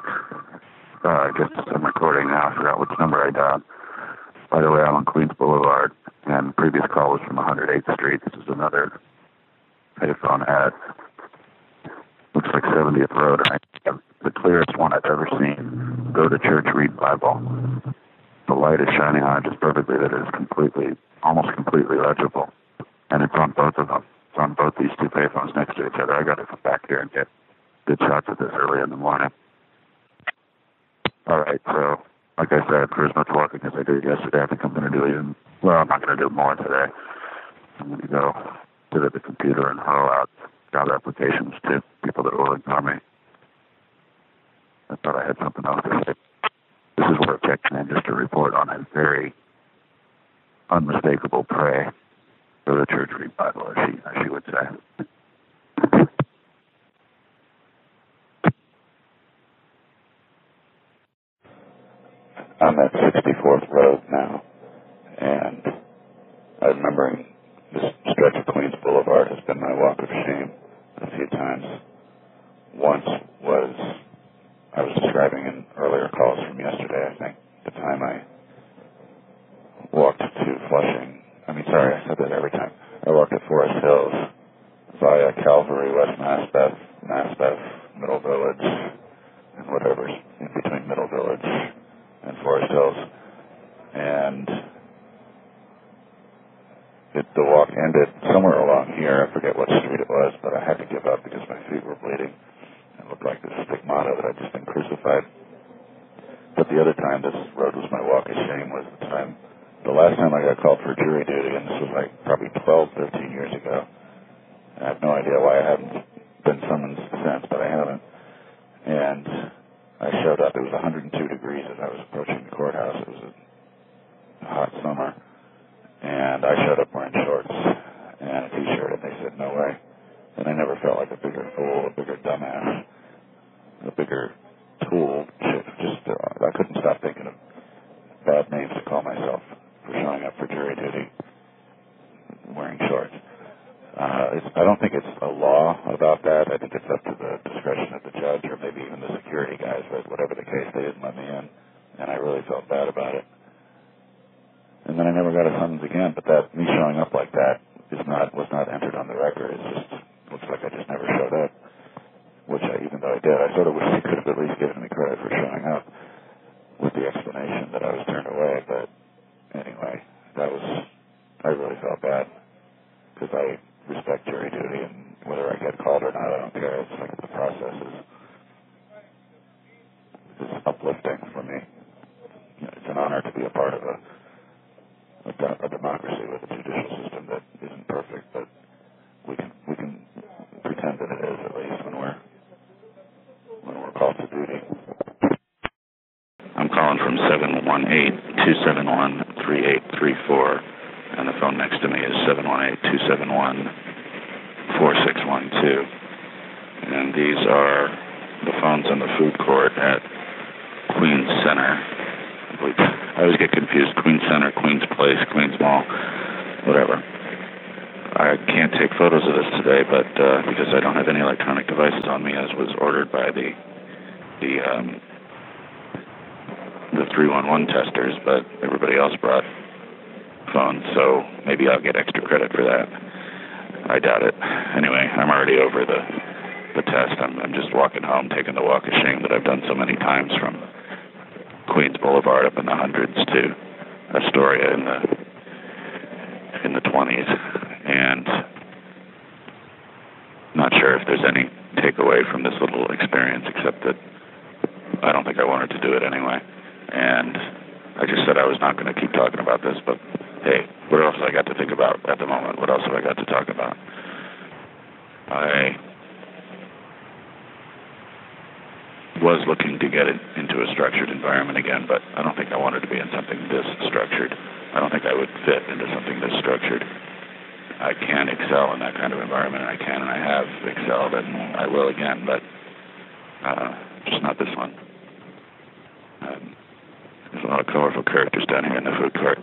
I guess I'm recording now. I forgot which number I dialed. By the way, I'm on Queens Boulevard, and the previous call was from 108th Street. This is another payphone ad. Looks like 70th Road, and I have the clearest one I've ever seen. Go to church, read Bible. The light is shining on it just perfectly that it is completely, almost completely legible. And it's on both of them. It's on both these two payphones next to each other. I got to come back here and get good shots of this early in the morning. All right, so like I said, for as much walking as I did yesterday, I think I'm going to do even, well, I'm not going to do more today. I'm going to go sit at the computer and hurl out job applications to people that will ignore me. I thought I had something else to say. This is where I'm checking in just to report on a very unmistakable prey for the church read Bible, as she would say. I'm at 64th Road now, and I'm remembering this stretch of Queens Boulevard has been my walk of shame a few times. Once was, I was describing in earlier calls from yesterday, I think, the time I walked to Flushing. I said that every time. I walked to Forest Hills via Calvary, West Maspeth, Middle Village, and whatever's in between Middle Village and Forest Hills. And the walk ended somewhere along here. I forget what street it was, but I had to give up because my feet were bleeding. It looked like this stigmata that I'd just been crucified. But the other time this road was my walk of shame was the last time I got called for jury duty, and this was like probably 12, 13 years ago. And I have no idea why I haven't been summoned since, but I haven't. And I showed up. It was 102 degrees as I was approaching the courthouse. It was a hot summer. And I showed up wearing shorts and a t-shirt, and they said, no way. And I never felt like a bigger fool, a bigger dumbass, a bigger tool. I couldn't stop thinking of bad names to call myself for showing up for jury duty wearing shorts. I don't think it's a law about that. I think it's up to the discretion of the judge or maybe even the security guys, but whatever the case, they didn't let me in, and I really felt bad about it. And then I never got a summons again, but me showing up like that was not entered on the record. It just looks like I just never showed up, which even though I did, I sort of wish they could have at least given me credit for showing up with the explanation that I was turned away. But anyway, I really felt bad because I respect jury duty, and whether I get called or not, I don't care. It's like the process is uplifting for me. It's an honor to be a part of a democracy with a judicial system that isn't perfect, but we can pretend that it is, at least when we're called to duty. I'm calling from 718-271-3834, and the phone next to me is 718-271-4612. And these are the phones on the food court at Queens Center. I always get confused. Queens Center, Queens Place, Queens Mall, whatever. I can't take photos of this today, but because I don't have any electronic devices on me, as was ordered by the 311 testers, but everybody else brought phones, so maybe I'll get extra credit for that. I doubt it. Anyway, I'm already over the test. I'm just walking home, taking the walk of shame that I've done so many times from Queens Boulevard up in the hundreds to Astoria in the 20s, and not sure if there's any takeaway from this little experience, except that I don't think I wanted to do it anyway. And I just said I was not going to keep talking about this, but hey, what else have I got to think about at the moment? What else have I got to talk about? I was looking to get it into a structured environment again, but I don't think I wanted to be in something this structured. I don't think I would fit into something this structured. I can excel in that kind of environment, and I can, and I have excelled, and I will again, but just not this one. There's a lot of colorful characters down here in the food court.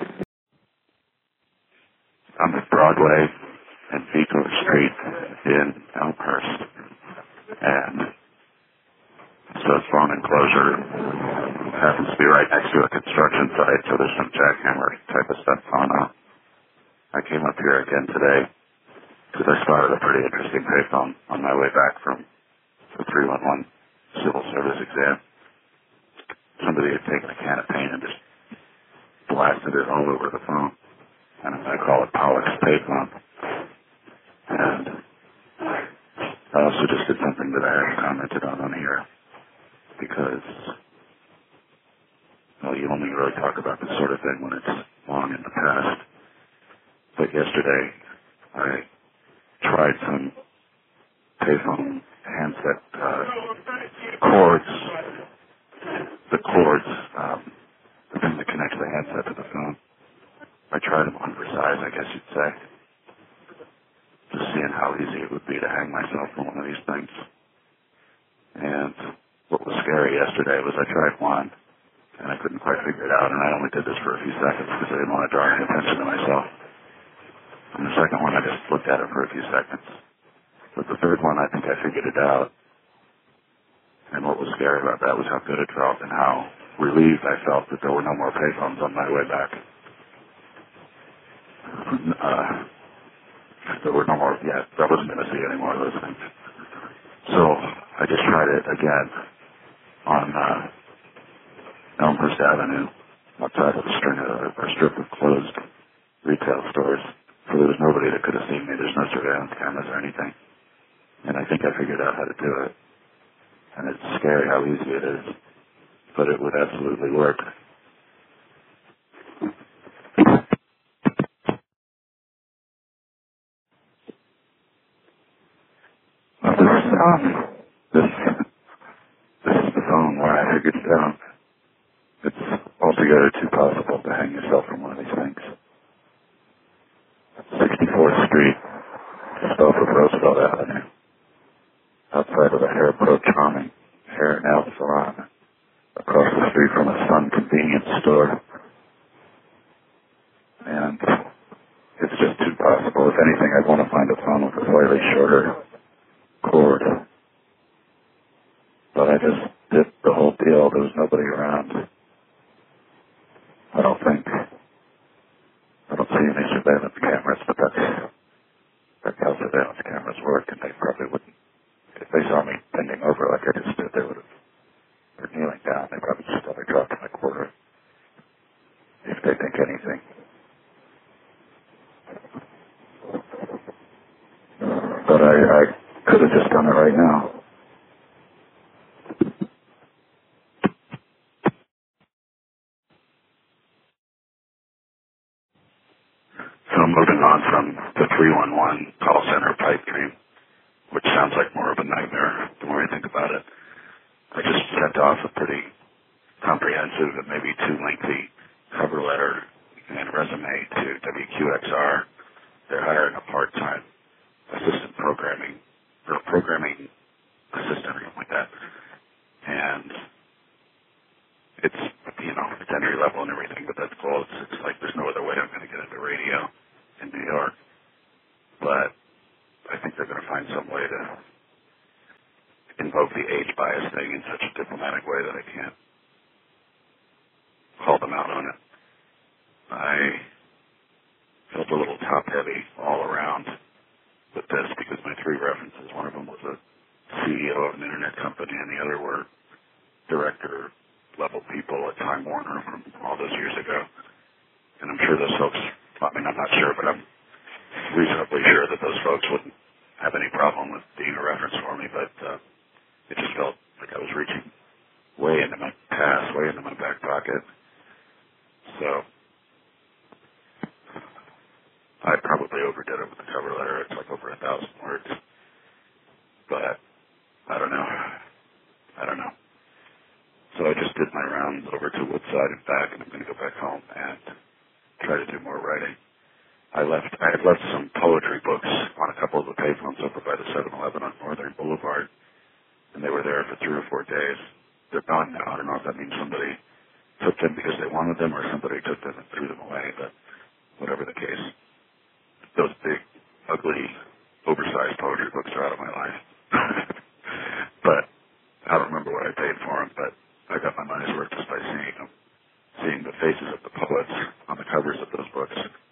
I'm at Broadway and Vico Street in Elmhurst, and so it's long and enclosure happens to be right next to a construction site, so there's some jackhammer type of stuff going on. I came up here again today because I spotted a pretty interesting payphone on my way back from the 311 civil service exam. Somebody had taken a can of paint and just blasted it all over the phone. And I'm going to call it Pollock's payphone. And I also just did something that I haven't commented on here because, well, you only really talk about this sort of thing when it's long in the past. But yesterday, I tried some payphone handset cords, the thing that connects the handset to the phone. I tried them on for size, I guess you'd say, just seeing how easy it would be to hang myself from one of these things. And what was scary yesterday was I tried one, and I couldn't quite figure it out, and I only did this for a few seconds because I didn't want to draw any attention to myself. And the second one, I just looked at it for a few seconds. But the third one, I think I figured it out. And what was scary about that was how good it felt and how relieved I felt that there were no more payphones on my way back. There were no more, I wasn't going to see any more of those things. So I just tried it again on Elmhurst Avenue, outside of a strip of closed retail stores. So there was nobody that could have seen me. There's no surveillance cameras or anything. And I think I figured out how to do it. And it's scary how easy it is. But it would absolutely work. This is the phone where I figured it out. It's altogether too possible to hang yourself from one of these things. 64th Street, just off of Roosevelt Avenue, outside of the Hair Pro Charming Hair and Nail Salon, across the street from a Sun convenience store. And it's just too possible. If anything, I'd want to find a phone with a slightly shorter cord. But I just did the whole deal. There was nobody around. I don't see any surveillance cameras, but that's how surveillance cameras work, and they probably wouldn't, if they saw me bending over like I just did, they would have, or kneeling down, they probably just thought I dropped my quarter, if they think anything. But I could have just done it right now. So I'm moving on from the 311 call center pipe dream, which sounds like more of a nightmare the more I think about it. I just sent off a pretty comprehensive and maybe too lengthy cover letter and resume to WQXR. They're hiring a part-time assistant programming assistant or something like that. And it's, it's entry level and everything, but that's cool. It's like there's no other way I'm going to get into radio in New York. But I think they're going to find some way to invoke the age bias thing in such a diplomatic way that I can't call them out on it. I felt a little top-heavy all around with this because my three references, one of them was a CEO of an internet company and the other were director-level people at Time Warner from all those years ago. And I'm sure those folks, I'm not sure, but I'm reasonably sure that those folks wouldn't have any problem with being a reference for me, but it just felt like I was reaching way into my past, way into my back pocket. So I probably overdid it with the cover letter. It's like over 1,000 words. But I don't know. So I just did my rounds over to Woodside and back, and I'm going to go back home and try to do more writing. I had left some poetry books on a couple of the payphones over by the 7-Eleven on Northern Boulevard, and they were there for 3 or 4 days. They're gone now. I don't know if that means somebody took them because they wanted them or somebody took them and threw them away, but whatever the case, those big, ugly, oversized poetry books are out of my life. But I don't remember what I paid for them, but I got my money's worth just by seeing the faces of the poets on the covers of those books.